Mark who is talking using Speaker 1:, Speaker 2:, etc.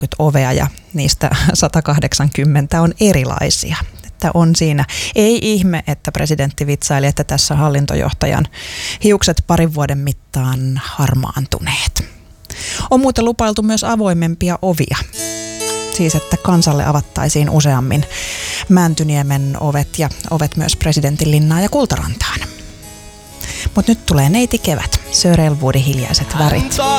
Speaker 1: ovea ja niistä 180 on erilaisia. Että on siinä. Ei ihme, että presidentti vitsaili, että tässä hallintojohtajan hiukset parin vuoden mittaan harmaantuneet. On muuten lupailtu myös avoimempia ovia. Siis, että kansalle avattaisiin useammin Mäntyniemen ovet ja ovet myös presidentinlinnaan ja Kultarantaan. Mutta nyt tulee neiti kevät, Sir Elwoodin Hiljaiset värit.